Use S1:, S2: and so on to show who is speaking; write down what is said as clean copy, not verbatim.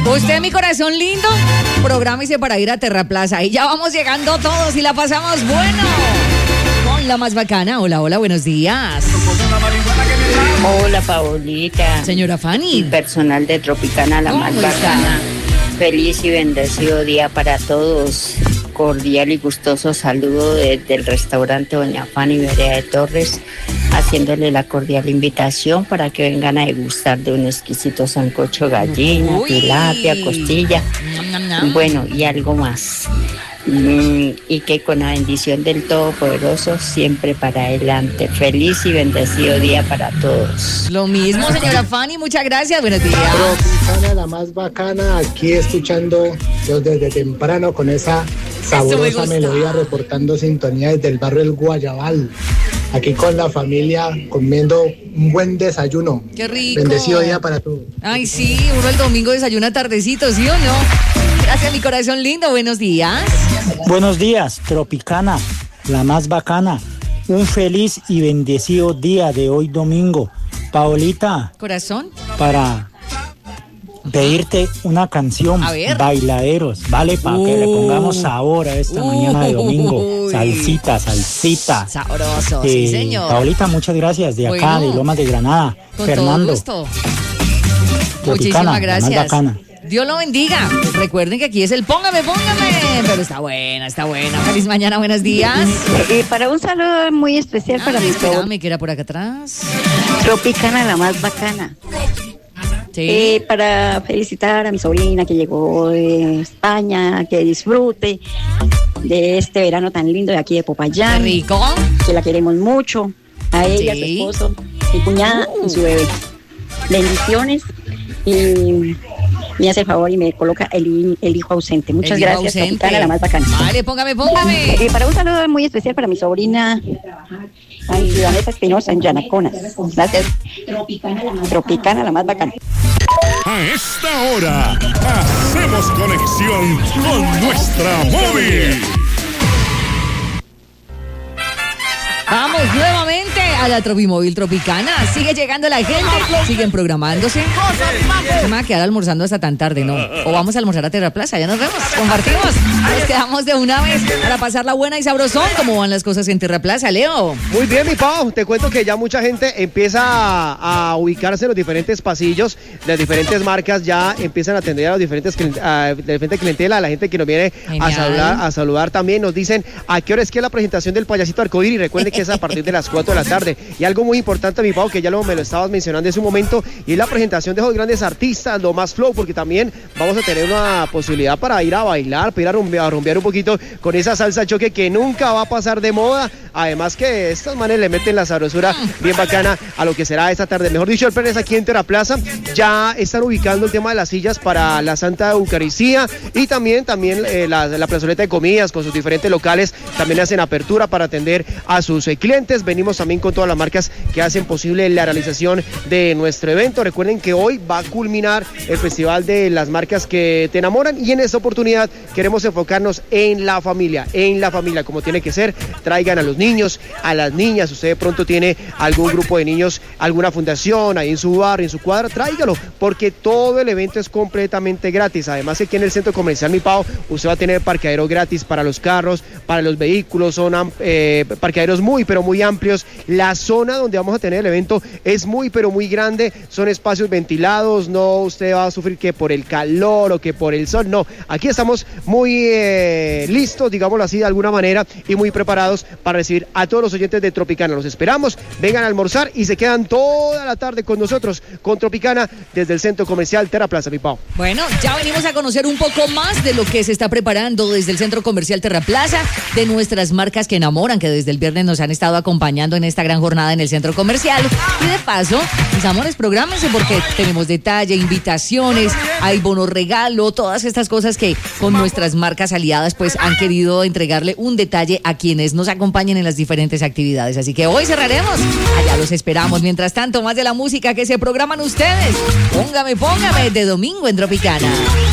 S1: Usted, mi corazón lindo, prográmese para ir a Terraplaza. Y ya vamos llegando todos y la pasamos bueno. Con la más bacana. Hola, hola, buenos días.
S2: Hola, Paulita.
S1: Señora Fanny.
S2: Y personal de Tropicana, la más bacana. Feliz y bendecido día para todos. Cordial y gustoso saludo desde el restaurante Doña Fanny Vereda de Torres, haciéndole la cordial invitación para que vengan a degustar de un exquisito sancocho gallina, tilapia, costilla, bueno, y algo más. Y que con la bendición del Todopoderoso siempre para adelante. Feliz y bendecido día para todos.
S1: Lo mismo, señora Fanny, muchas gracias, buenos días.
S3: Tropicana, la más bacana, aquí escuchando desde temprano con esa sabrosa melodía, reportando sintonía desde el barrio El Guayabal. Aquí con la familia comiendo un buen desayuno.
S1: Qué rico.
S3: Bendecido día para todos.
S1: Ay, sí, uno el domingo desayuna tardecito, ¿sí o no? Gracias, mi corazón lindo, buenos días.
S4: Buenos días, Tropicana, la más bacana. Un feliz y bendecido día de hoy domingo. Paolita.
S1: Corazón.
S4: Para pedirte una canción, Bailaderos, ¿vale? Para que le pongamos sabor a esta mañana de domingo. Salsita.
S1: Sabroso, sí, señor.
S4: Paolita, muchas gracias. De acá, de Lomas de Granada.
S1: Con
S4: Fernando.
S1: Todo gusto.
S4: Tropicana,
S1: muchísimas gracias.
S4: La más bacana.
S1: Dios lo bendiga. Recuerden que aquí es el póngame. Pero está buena. Feliz mañana, buenos días.
S2: Para un saludo muy especial para mi sobrina.
S1: Me queda por acá atrás.
S2: Tropicana, la más bacana.
S1: Sí.
S2: Para felicitar a mi sobrina que llegó de España, que disfrute de este verano tan lindo de aquí de Popayán.
S1: Qué rico.
S2: Que la queremos mucho. A ella, a su esposo, mi cuñada y su bebé. Bendiciones. Y me hace el favor y me coloca el hijo ausente. Muchas gracias, Tropicana, la más bacana.
S1: Vale, póngame.
S2: Para un saludo muy especial para mi sobrina Vanessa Espinosa en Yanaconas. Gracias. Tropicana, la más bacana.
S5: A esta hora, hacemos conexión con nuestra móvil.
S1: Vamos nuevamente a la Tropimóvil Tropicana. Sigue llegando la gente, siguen programándose. Se me va a quedar almorzando hasta tan tarde, ¿no? O vamos a almorzar a Terraplaza, ya nos vemos, compartimos. Nos quedamos de una vez para pasarla buena y sabrosón. ¿Cómo van las cosas en Terraplaza, Leo?
S6: Muy bien, mi Pau, te cuento que ya mucha gente empieza a ubicarse en los diferentes pasillos, las diferentes marcas ya empiezan a atender a los diferentes clientela, la gente que nos viene a saludar también. Nos dicen a qué hora es que es la presentación del payasito arcoíris. Recuerden que es a partir de las 4 de la tarde. Y algo muy importante, mi Pau, que ya me lo estabas mencionando en un momento, y es la presentación de esos grandes artistas, lo más flow, porque también vamos a tener una posibilidad para ir a bailar, para ir a rumbear un poquito con esa salsa choque que nunca va a pasar de moda. Además que estas manes le meten la sabrosura bien bacana a lo que será esta tarde. Mejor dicho, el plan es aquí en Terraplaza. Ya están ubicando el tema de las sillas para la Santa Eucaristía y también la plazoleta de comidas con sus diferentes locales. También hacen apertura para atender a sus clientes. Venimos también con todas las marcas que hacen posible la realización de nuestro evento. Recuerden que hoy va a culminar el festival de las marcas que te enamoran, y en esta oportunidad queremos enfocarnos en la familia como tiene que ser. Traigan a los niños, a las niñas. Usted de pronto tiene algún grupo de niños, alguna fundación ahí en su barrio, en su cuadra, tráigalo, porque todo el evento es completamente gratis. Además, aquí en el centro comercial Mi Pau, usted va a tener parqueadero gratis para los carros, para los vehículos. Son parqueaderos muy pero muy amplios. La zona donde vamos a tener el evento es muy pero muy grande, son espacios ventilados. No usted va a sufrir que por el calor o que por el sol, no, aquí estamos muy listos, digámoslo así de alguna manera, y muy preparados para recibir a todos los oyentes de Tropicana. Los esperamos, vengan a almorzar y se quedan toda la tarde con nosotros, con Tropicana, desde el centro comercial Terraplaza, Mi Pau.
S1: Bueno, ya venimos a conocer un poco más de lo que se está preparando desde el centro comercial Terraplaza, de nuestras marcas que enamoran, que desde el viernes nos han estado acompañando en esta gran jornada en el centro comercial. Y de paso, mis amores, prográmense porque tenemos detalle, invitaciones, hay bono regalo, todas estas cosas que con nuestras marcas aliadas pues han querido entregarle un detalle a quienes nos acompañen en las diferentes actividades. Así que hoy cerraremos, allá los esperamos. Mientras tanto, más de la música que se programan ustedes. Póngame de domingo en Tropicana.